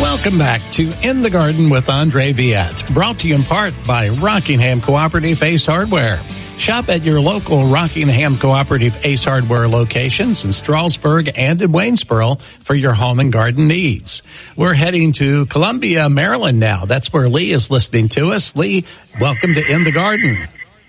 Welcome back to In the Garden with Andre Viette, brought to you in part by Rockingham Cooperative Ace Hardware. Shop at your local Rockingham Cooperative Ace Hardware locations in Strasburg and in Waynesboro for your home and garden needs. We're heading to Columbia, Maryland now. That's where Lee is listening to us. Lee, welcome to In the Garden.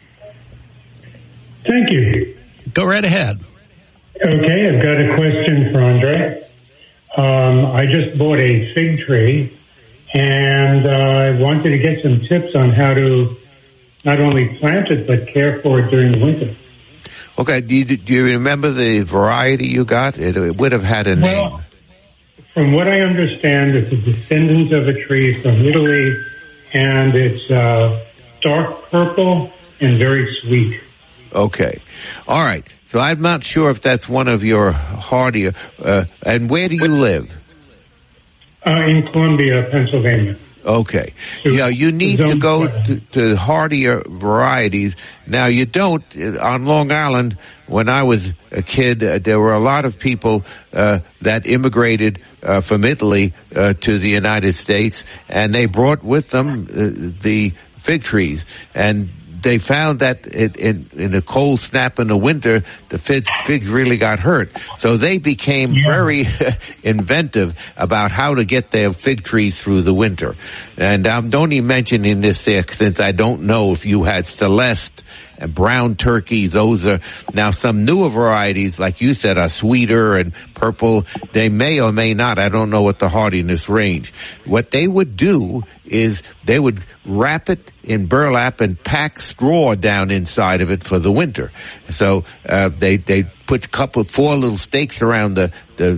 Thank you. Go right ahead. Okay, I've got a question for Andre. I just bought a fig tree, and I wanted to get some tips on how to not only plant it, but care for it during the winter. Okay, do you remember the variety you got? It would have had a name. Well, from what I understand, it's a descendant of a tree from Italy, and it's dark purple and very sweet. Okay. All right. So I'm not sure if that's one of your hardier. And where do you live? In Columbia, Pennsylvania. Okay. You need to go to hardier varieties. Now, you don't. On Long Island, when I was a kid, there were a lot of people that immigrated from Italy to the United States, and they brought with them the fig trees. And they found that in a cold snap in the winter, the figs really got hurt. So they became very inventive about how to get their fig trees through the winter. And I'm only mentioning this there since I don't know if you had Celeste and brown turkey. Those are now some newer varieties, like you said, are sweeter and purple. They may or may not. I don't know what the hardiness range. What they would do is they would wrap it in burlap and pack straw down inside of it for the winter. So they put four little stakes around the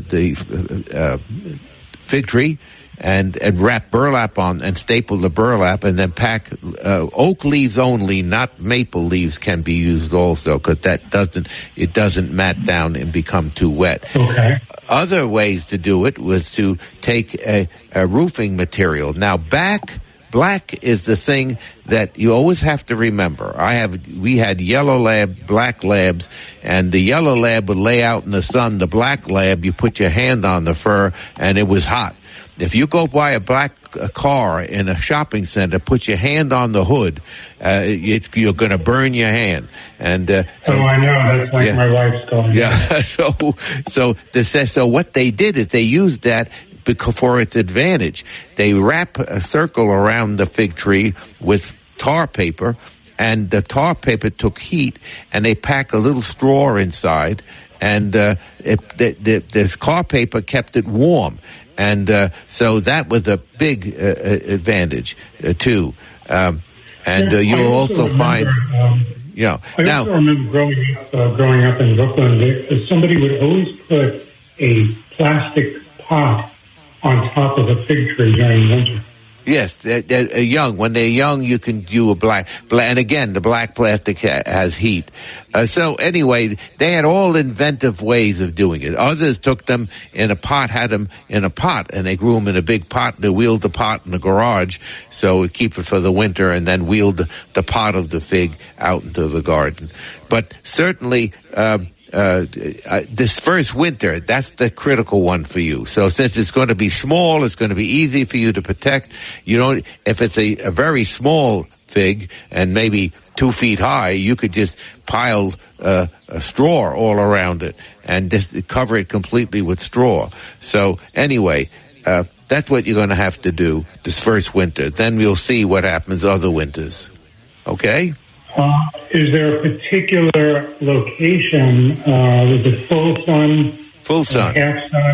fig tree and wrap burlap on and staple the burlap, and then pack oak leaves only, not maple leaves can be used also, because that doesn't mat down and become too wet. Okay. Other ways to do it was to take a roofing material. Now, black is the thing that you always have to remember. We had yellow lab, black labs, and the yellow lab would lay out in the sun. The black lab, you put your hand on the fur, and it was hot. If you go buy a black car in a shopping center, put your hand on the hood, you're going to burn your hand. And I know. That's like my wife's going. Yeah. So what they did is they used that for its advantage. They wrap a circle around the fig tree with tar paper, and the tar paper took heat, and they pack a little straw inside, and the tar paper kept it warm. And so that was a big advantage, too. You'll also find... I also remember growing up in Brooklyn, somebody would always put a plastic pot on top of a fig tree during winter. Yes, they're young. When they're young, you can do a black, and again, the black plastic has heat. So anyway, they had all inventive ways of doing it. Others took them in a pot, had them in a pot, and they grew them in a big pot. They wheeled the pot in the garage, so keep it for the winter, and then wheeled the pot of the fig out into the garden. But certainly, this first winter, that's the critical one for you. So since it's going to be small, it's going to be easy for you to protect. If it's a very small fig and maybe 2 feet high, you could just pile a straw all around it and just cover it completely with straw. So anyway, that's what you're going to have to do this first winter. Then we'll see what happens other winters. Okay? Is there a particular location with the full sun? Full sun. Half sun?